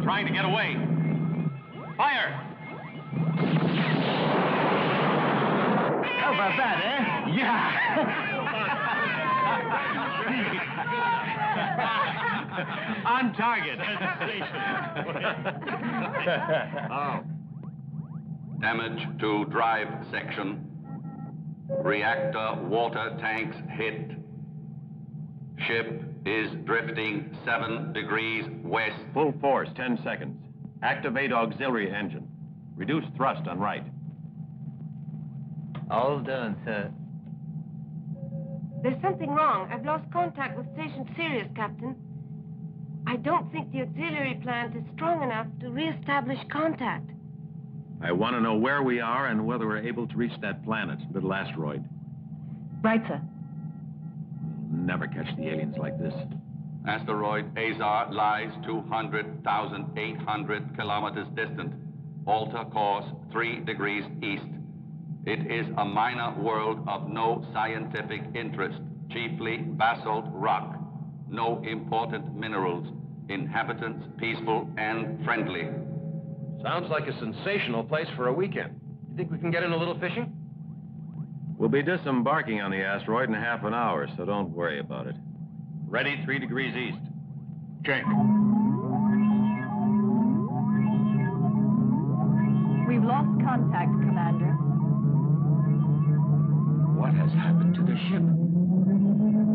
trying to get away. Fire! How about that, eh? Yeah! On target. Damage to drive section. Reactor water tanks hit. Ship is drifting 7 degrees west. Full force, 10 seconds. Activate auxiliary engine. Reduce thrust on right. All done, sir. There's something wrong. I've lost contact with Station Sirius, Captain. I don't think the auxiliary plant is strong enough to re-establish contact. I want to know where we are and whether we're able to reach that planet, little asteroid. Right, sir. We'll never catch the aliens like this. Asteroid Azar lies 200,800 kilometers distant. Alter course 3 degrees east. It is a minor world of no scientific interest, chiefly basalt rock. No important minerals. Inhabitants peaceful and friendly. Sounds like a sensational place for a weekend. You think we can get in a little fishing? We'll be disembarking on the asteroid in half an hour, so don't worry about it. Ready, 3 degrees east. Check. We've lost contact, Commander. What has happened to the ship?